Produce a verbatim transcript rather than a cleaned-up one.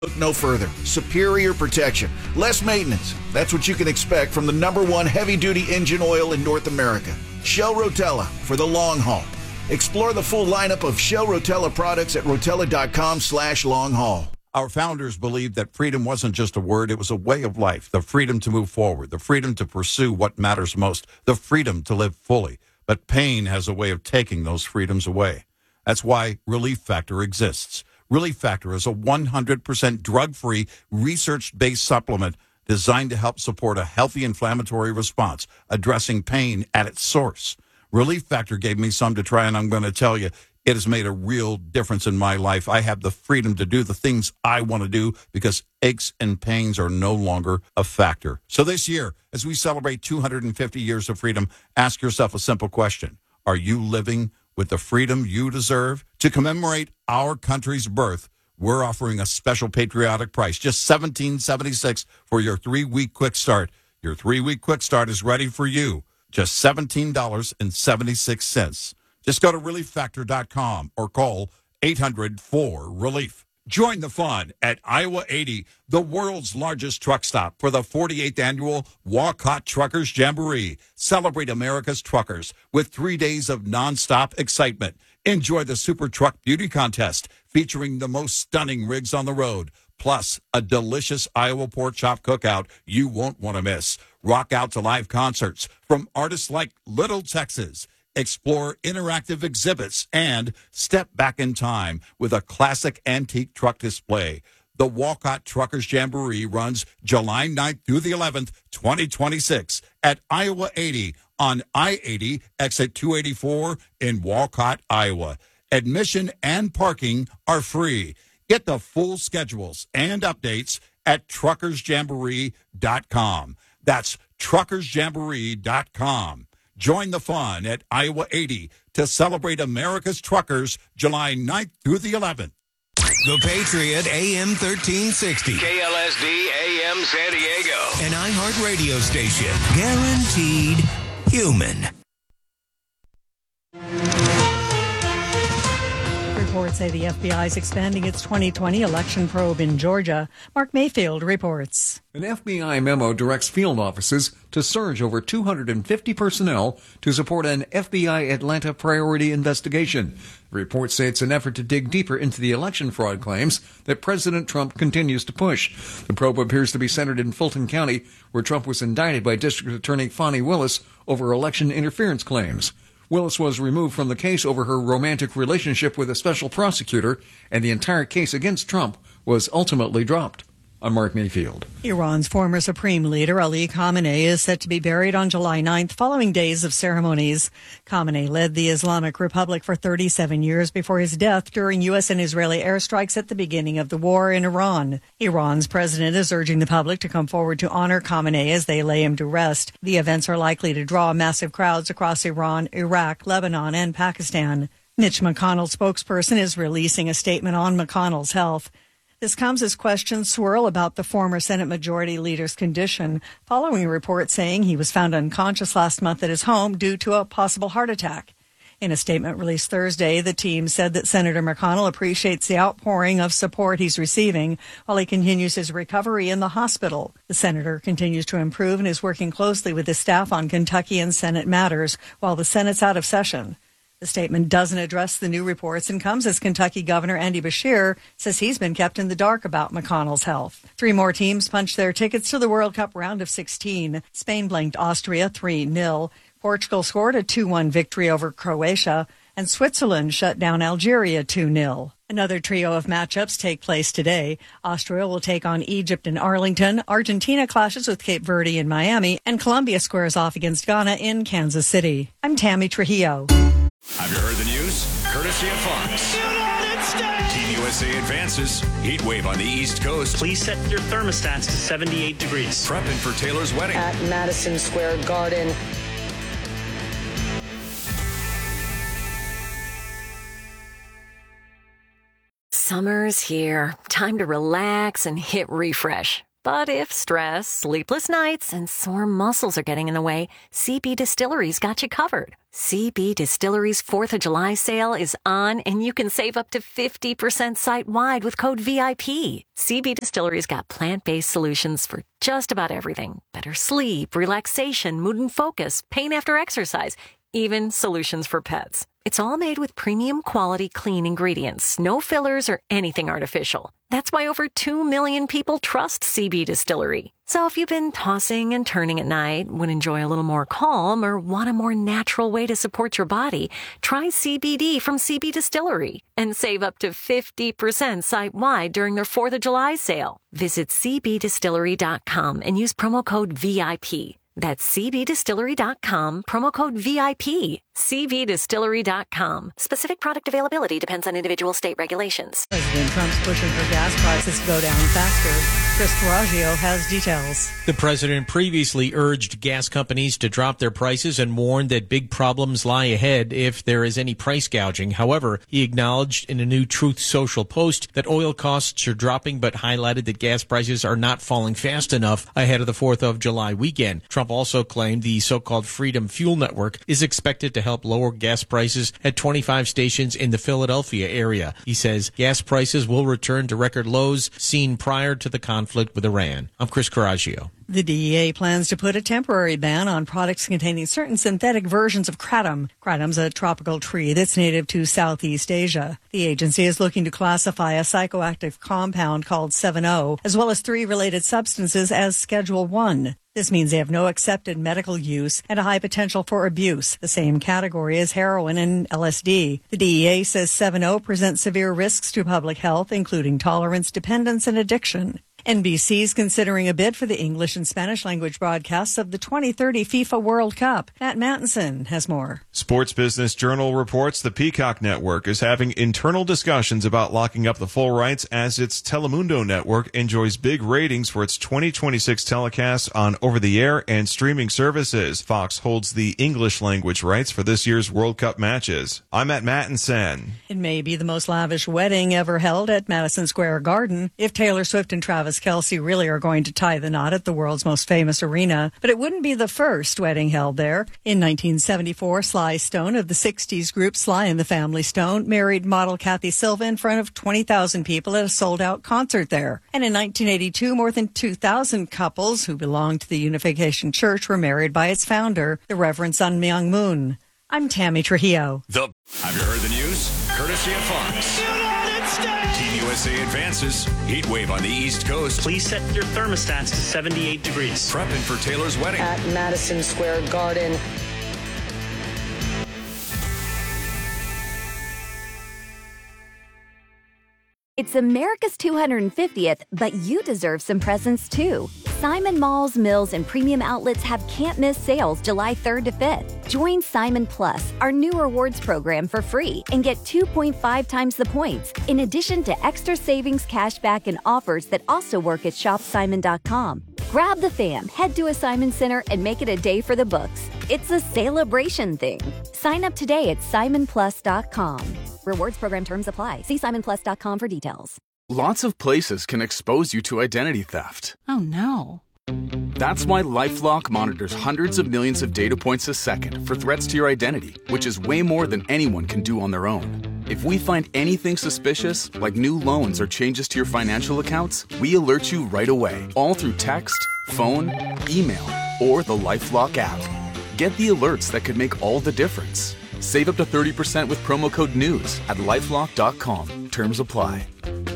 Look no further. Superior protection. Less maintenance. That's what you can expect from the number one heavy-duty engine oil in North America. Shell Rotella for the long haul. Explore the full lineup of Shell Rotella products at rotella.com slash long haul. Our founders believed that freedom wasn't just a word, it was a way of life. The freedom to move forward, the freedom to pursue what matters most, the freedom to live fully. But pain has a way of taking those freedoms away. That's why Relief Factor exists. Relief Factor is a one hundred percent drug-free, research-based supplement designed to help support a healthy inflammatory response, addressing pain at its source. Relief Factor gave me some to try, and I'm going to tell you, it has made a real difference in my life. I have the freedom to do the things I want to do because aches and pains are no longer a factor. So this year, as we celebrate two hundred fifty years of freedom, ask yourself a simple question. Are you living with the freedom you deserve? To commemorate our country's birth, we're offering a special patriotic price, just seventeen seventy-six for your three-week quick start. Your three-week quick start is ready for you. Just seventeen seventy-six. Just go to relief factor dot com or call eight hundred four relief. Join the fun at Iowa eighty, the world's largest truck stop, for the forty-eighth annual Walcott Truckers Jamboree. Celebrate America's truckers with three days of nonstop excitement. Enjoy the Super Truck Beauty Contest featuring the most stunning rigs on the road, plus a delicious Iowa pork chop cookout you won't want to miss. Rock out to live concerts from artists like Little Texas. Explore interactive exhibits and step back in time with a classic antique truck display. The Walcott Truckers Jamboree runs July ninth through the eleventh, twenty twenty-six at Iowa eighty on I eighty, exit two eighty-four in Walcott, Iowa. Admission and parking are free. Get the full schedules and updates at truckers jamboree dot com. That's truckers jamboree dot com. Join the fun at Iowa eighty to celebrate America's truckers July ninth through the eleventh. The Patriot A M thirteen sixty. K L S D A M San Diego. An iHeart radio station. Guaranteed human. Reports say the F B I is expanding its twenty twenty election probe in Georgia. Mark Mayfield reports. An F B I memo directs field offices to surge over two hundred fifty personnel to support an F B I Atlanta priority investigation. The reports say it's an effort to dig deeper into the election fraud claims that President Trump continues to push. The probe appears to be centered in Fulton County, where Trump was indicted by District Attorney Fani Willis over election interference claims. Willis was removed from the case over her romantic relationship with a special prosecutor, and the entire case against Trump was ultimately dropped. I'm Mark Mayfield. Iran's former supreme leader, Ali Khamenei, is set to be buried on July ninth following days of ceremonies. Khamenei led the Islamic Republic for thirty-seven years before his death during U S and Israeli airstrikes at the beginning of the war in Iran. Iran's president is urging the public to come forward to honor Khamenei as they lay him to rest. The events are likely to draw massive crowds across Iran, Iraq, Lebanon, and Pakistan. Mitch McConnell's spokesperson is releasing a statement on McConnell's health. This comes as questions swirl about the former Senate Majority Leader's condition, following a report saying he was found unconscious last month at his home due to a possible heart attack. In a statement released Thursday, the team said that Senator McConnell appreciates the outpouring of support he's receiving while he continues his recovery in the hospital. The senator continues to improve and is working closely with his staff on Kentucky and Senate matters while the Senate's out of session. The statement doesn't address the new reports and comes as Kentucky Governor Andy Beshear says he's been kept in the dark about McConnell's health. Three more teams punched their tickets to the World Cup round of sixteen. Spain blanked Austria three nil. Portugal scored a two one victory over Croatia, and Switzerland shut down Algeria two nil. Another trio of matchups take place today. Austria will take on Egypt in Arlington, Argentina clashes with Cape Verde in Miami, and Colombia squares off against Ghana in Kansas City. I'm Tammy Trujillo. Have you heard the news? Courtesy of Fox. Team U S A advances. Heat wave on the East Coast. Please set your thermostats to seventy-eight degrees. Prepping for Taylor's wedding. At Madison Square Garden. Summer's here. Time to relax and hit refresh. But if stress, sleepless nights, and sore muscles are getting in the way, C B Distillery's got you covered. C B Distillery's fourth of July sale is on, and you can save up to fifty percent site-wide with code V I P. C B Distillery's got plant-based solutions for just about everything. Better sleep, relaxation, mood and focus, pain after exercise, even solutions for pets. It's all made with premium quality clean ingredients, no fillers or anything artificial. That's why over two million people trust C B Distillery. So if you've been tossing and turning at night, would enjoy a little more calm, or want a more natural way to support your body, try C B D from C B Distillery and save up to fifty percent site-wide during their fourth of July sale. Visit c b distillery dot com and use promo code V I P. That's c b distillery dot com, promo code V I P. c b distillery dot com. Specific product availability depends on individual state regulations. President Trump's pushing for gas prices to go down faster. Chris Carraggio has details. The president previously urged gas companies to drop their prices and warned that big problems lie ahead if there is any price gouging. However, he acknowledged in a new Truth Social post that oil costs are dropping, but highlighted that gas prices are not falling fast enough ahead of the fourth of July weekend. Trump also claimed the so-called Freedom Fuel Network is expected to help lower gas prices at twenty-five stations in the Philadelphia area. He says gas prices will return to record lows seen prior to the conflict with Iran. I'm Chris Carraggio. The D E A plans to put a temporary ban on products containing certain synthetic versions of kratom. Kratom's a tropical tree that's native to Southeast Asia. The agency is looking to classify a psychoactive compound called seven O, as well as three related substances, as Schedule one. This means they have no accepted medical use and a high potential for abuse, the same category as heroin and L S D. The D E A says seven O presents severe risks to public health, including tolerance, dependence, and addiction. N B C is considering a bid for the English and Spanish language broadcasts of the twenty thirty FIFA World Cup. Matt Mattinson has more. Sports Business Journal reports the Peacock Network is having internal discussions about locking up the full rights as its Telemundo network enjoys big ratings for its twenty twenty-six telecasts on over-the-air and streaming services. Fox holds the English language rights for this year's World Cup matches. I'm Matt Mattinson. It may be the most lavish wedding ever held at Madison Square Garden if Taylor Swift and Travis Kelce really are going to tie the knot at the world's most famous arena. But it wouldn't be the first wedding held there. In nineteen seventy-four, Sly Stone of the sixties group Sly and the Family Stone married model Kathy Silva in front of twenty thousand people at a sold-out concert there. And in nineteen eighty-two, more than two thousand couples who belonged to the Unification Church were married by its founder, the Reverend Sun Myung Moon. I'm Tammy Trujillo. The Have you heard the news? Courtesy of Fox. Team U S A advances. Heat wave on the East Coast. Please set your thermostats to seventy-eight degrees. Prepping for Taylor's wedding. At Madison Square Garden. It's America's two hundred fiftieth, but you deserve some presents too. Simon Malls, Mills, and Premium Outlets have can't-miss sales July third to fifth. Join Simon Plus, our new rewards program, for free and get two point five times the points, in addition to extra savings, cashback, and offers that also work at shop simon dot com. Grab the fam, head to a Simon Center, and make it a day for the books. It's a celebration thing. Sign up today at simon plus dot com. Rewards program terms apply. See simon plus dot com for details. Lots of places can expose you to identity theft. Oh, no. That's why LifeLock monitors hundreds of millions of data points a second for threats to your identity, which is way more than anyone can do on their own. If we find anything suspicious, like new loans or changes to your financial accounts, we alert you right away, all through text, phone, email, or the LifeLock app. Get the alerts that could make all the difference. Save up to thirty percent with promo code NEWS at lifelock dot com. Terms apply.